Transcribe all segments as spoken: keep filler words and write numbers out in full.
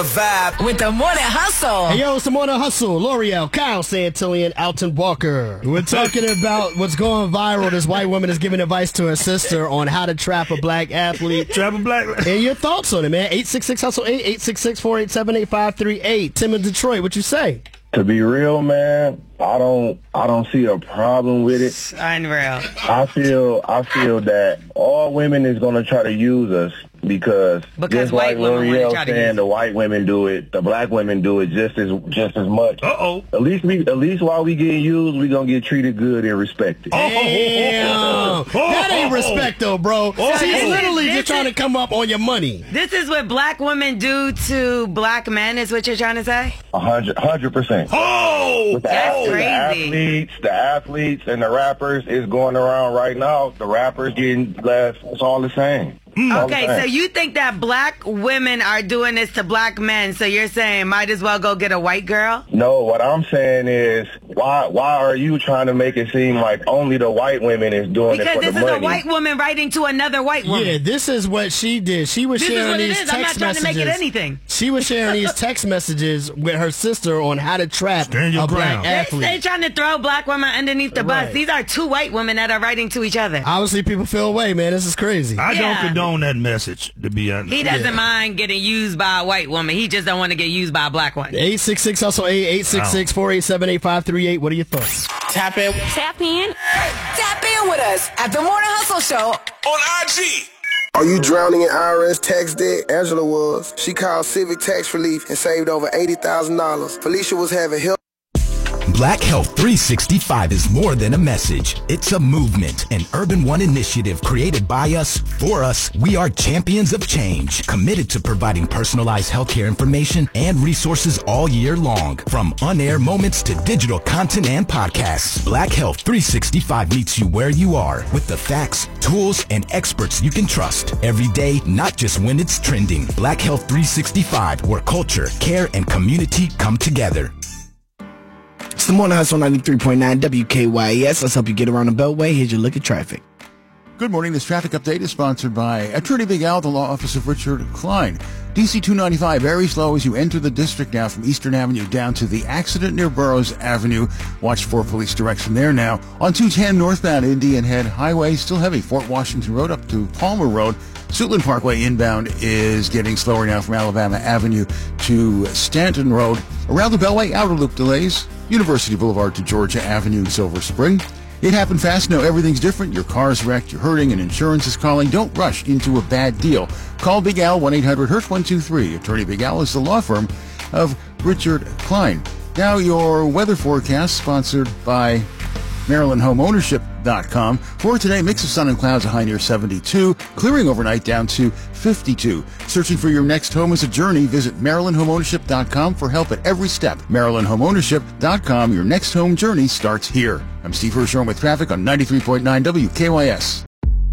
Vibe with the Morning Hustle. Hey, yo, it's the Morning Hustle. L'Oreal, Kyle Santillan, Alton Walker. We're talking about what's going viral. This white woman is giving advice to her sister on how to trap a black athlete. Trap a black And your thoughts on it, man. eight six six hustle eight, eight six six, four eight seven, eight five three eight. Tim in Detroit, what you say? To be real, man, I don't I don't see a problem with it. Unreal. I feel I feel that all women is gonna try to use us because, Because just white like women wanna L'Oreal try to saying, use the white women do it, the black women do it just as just as much. Uh oh. At least we at least while we getting used, we gonna get treated good and respected. Damn. That ain't respect, though, bro. Oh. She's This is- literally this just trying is- to come up on your money. This is what black women do to black men, is what you're trying to say? A hundred hundred percent. Oh! With the, That's ath- the crazy. athletes, the athletes and the rappers is going around right now. The rappers getting left. It's all the same. All the Okay, same. so you think that black women are doing this to black men, so you're saying might as well go get a white girl? No, what I'm saying is, why why are you trying to make it seem like only the white women is doing Because it for this the is money? a white woman writing to another white woman. Yeah, this is what she did. She was This is sharing what it these is. I'm not text trying to messages. make it anything. She was sharing these text messages with her sister on how to trap Stand your a black ground. They, athlete. they trying to throw black women underneath the Right. bus. These are two white women that are writing to each other. Obviously, people feel away, man. This is crazy. I Yeah. don't condone that message, to be honest. He doesn't Yeah. mind getting used by a white woman. He just don't want to get used by a black one. eight six six hustle eight, eight six six, four eight seven, eight five three eight. What are your thoughts? Tap in. Tap in. Tap in with us at the Morning Hustle Show on I G. Are you drowning in I R S tax debt? Angela was. She called Civic Tax Relief and saved over eighty thousand dollars. Felicia was having help. Black Health three sixty-five is more than a message. It's a movement, an Urban One initiative created by us, for us. We are champions of change, committed to providing personalized healthcare information and resources all year long. From on-air moments to digital content and podcasts, Black Health three sixty-five meets you where you are with the facts, tools, and experts you can trust. Every day, not just when it's trending. Black Health three sixty-five, where culture, care, and community come together. It's the Morning Hustle ninety-three point nine W K Y S. Let's help you get around the Beltway. Here's your look at traffic. Good morning. This traffic update is sponsored by Attorney Big Al, the law office of Richard Klein. D C two ninety-five, very slow as you enter the district now from Eastern Avenue down to the accident near Burroughs Avenue. Watch for police direction there now. On two ten northbound Indian Head Highway, still heavy. Fort Washington Road up to Palmer Road. Suitland Parkway inbound is getting slower now from Alabama Avenue to Stanton Road. Around the Beltway, outer loop delays. University Boulevard to Georgia Avenue, Silver Spring. It happened fast. No, everything's different. Your car's wrecked, you're hurting, and insurance is calling. Don't rush into a bad deal. Call Big Al, one eight hundred hurt one two three. Attorney Big Al is the law firm of Richard Klein. Now your weather forecast, sponsored by Maryland Home Ownership dot com. For today, mix of sun and clouds, a high near seventy-two, clearing overnight down to fifty-two. Searching for your next home is a journey. Visit Maryland Home Ownership dot com for help at every step. Maryland Home Ownership dot com. Your next home journey starts here. I'm Steve Hirschhorn with traffic on ninety-three point nine W K Y S.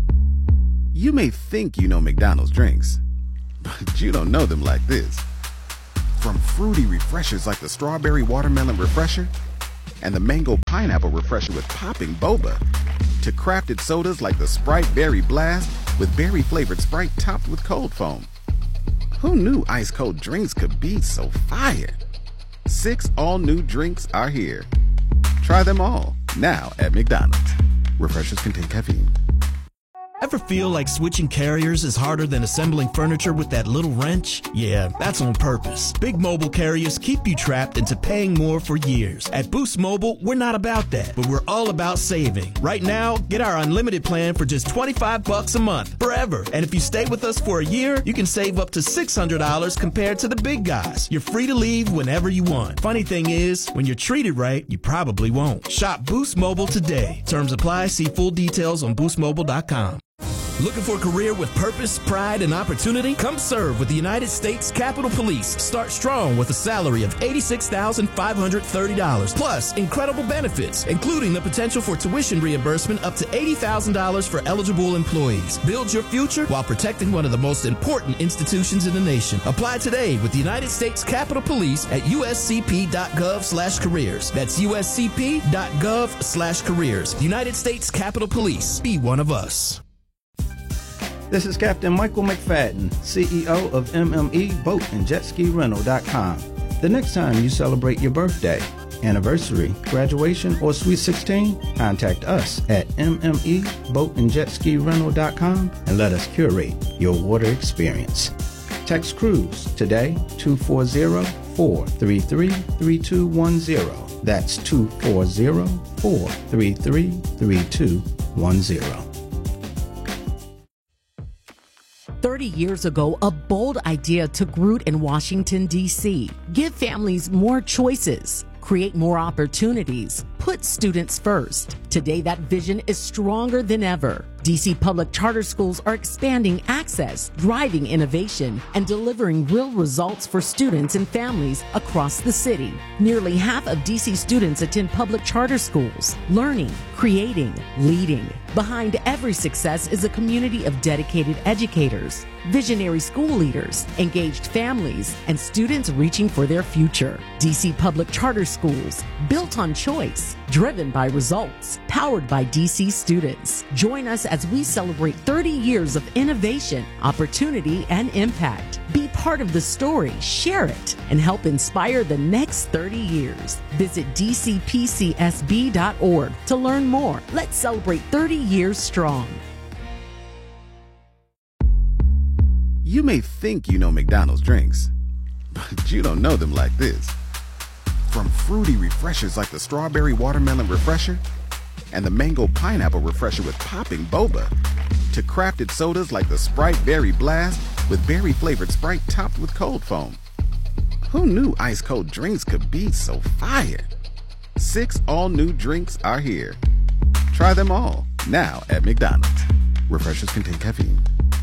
You may think you know McDonald's drinks, but you don't know them like this. From fruity refreshers like the Strawberry Watermelon Refresher and the Mango Pineapple Refresher with popping boba, to crafted sodas like the Sprite Berry Blast with berry-flavored Sprite topped with cold foam. Who knew ice-cold drinks could be so fire? Six all-new drinks are here. Try them all, now at McDonald's. Refreshers contain caffeine. Ever feel like switching carriers is harder than assembling furniture with that little wrench? Yeah, that's on purpose. Big mobile carriers keep you trapped into paying more for years. At Boost Mobile, we're not about that, but we're all about saving. Right now, get our unlimited plan for just twenty-five bucks a month, forever. And if you stay with us for a year, you can save up to six hundred dollars compared to the big guys. You're free to leave whenever you want. Funny thing is, when you're treated right, you probably won't. Shop Boost Mobile today. Terms apply. See full details on boost mobile dot com. Looking for a career with purpose, pride, and opportunity? Come serve with the United States Capitol Police. Start strong with a salary of eighty-six thousand five hundred thirty dollars, plus incredible benefits, including the potential for tuition reimbursement up to eighty thousand dollars for eligible employees. Build your future while protecting one of the most important institutions in the nation. Apply today with the United States Capitol Police at U S C P dot gov slash careers. That's U S C P dot gov slash careers. United States Capitol Police. Be one of us. This is Captain Michael McFadden, C E O of M M E Boat and Jet Ski Rental dot com. The next time you celebrate your birthday, anniversary, graduation, or Sweet sixteen, contact us at M M E Boat and Jet Ski Rental dot com and let us curate your water experience. Text CRUISE today, two four zero, four three three, three two one zero. That's two four zero, four three three, three two one zero. thirty years ago, a bold idea took root in Washington, D C. Give families more choices, create more opportunities, put students first. Today, that vision is stronger than ever. D C public charter schools are expanding access, driving innovation, and delivering real results for students and families across the city. Nearly half of D C students attend public charter schools, learning, creating, leading. Behind every success is a community of dedicated educators, visionary school leaders, engaged families, and students reaching for their future. D C public charter schools, built on choice, driven by results, powered by D C students. Join us as we celebrate thirty years of innovation, opportunity, and impact. Be part of the story, share it, and help inspire the next thirty years. Visit D C P C S B dot org to learn more. Let's celebrate thirty years strong. You may think you know McDonald's drinks, but you don't know them like this. From fruity refreshers like the Strawberry Watermelon Refresher and the Mango Pineapple Refresher with popping boba, to crafted sodas like the Sprite Berry Blast with berry-flavored Sprite topped with cold foam. Who knew ice-cold drinks could be so fire? Six all-new drinks are here. Try them all, now at McDonald's. Refreshers contain caffeine.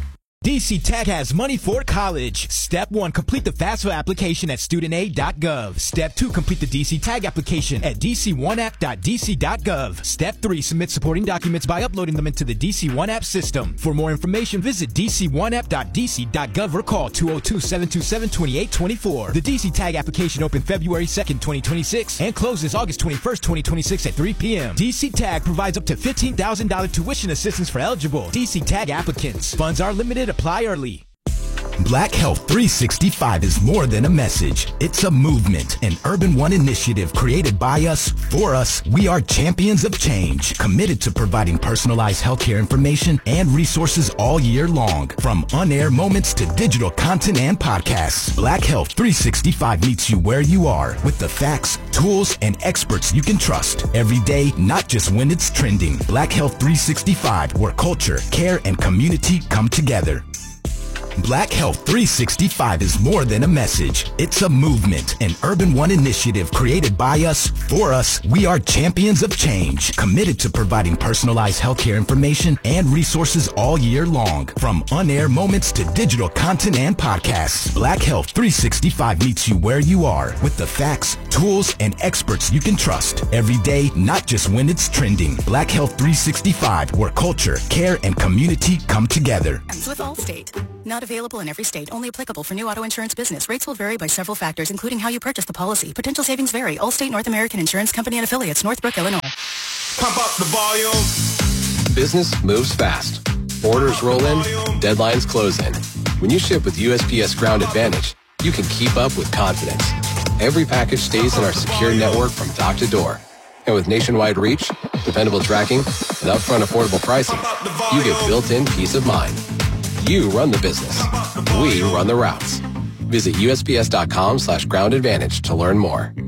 D C Tech has money for college. Step one, complete the FAFSA application at student aid dot gov. Step two, complete the D C Tag application at d c one app dot d c dot gov. Step three, submit supporting documents by uploading them into the D C one App system. For more information, visit d c one app dot d c dot gov or call two oh two, seven two seven, two eight two four. The D C Tag application opened February second, twenty twenty-six and closes August twenty-first, twenty twenty-six at three p.m. D C Tag provides up to fifteen thousand dollars tuition assistance for eligible D C Tag applicants. Funds are limited. Apply early. Black Health three sixty-five is more than a message. It's a movement, an Urban One initiative created by us, for us. We are champions of change, committed to providing personalized healthcare information and resources all year long. From on-air moments to digital content and podcasts, Black Health three sixty-five meets you where you are with the facts, tools, and experts you can trust every day, not just when it's trending. Black Health three sixty-five, where culture, care, and community come together. Black Health three sixty-five is more than a message. It's a movement, an Urban One initiative created by us, for us. We are champions of change, committed to providing personalized healthcare information and resources all year long. From on-air moments to digital content and podcasts, Black Health three sixty-five meets you where you are with the facts, tools, and experts you can trust every day, not just when it's trending. Black Health three sixty-five, where culture, care, and community come together. Comes with Allstate. Not available in every state. Only applicable for new auto insurance business. Rates will vary by several factors, including how you purchase the policy. Potential savings vary. Allstate North American Insurance Company and affiliates. Northbrook, Illinois. Pump up the volume. Business moves fast. Orders roll in. Deadlines close in. When you ship with U S P S Ground Advantage, you can keep up with confidence. Every package stays in our secure network from dock to door. And with nationwide reach, dependable tracking, and upfront affordable pricing, you get built-in peace of mind. You run the business. We run the routes. Visit U S P S dot com slash ground advantage to learn more.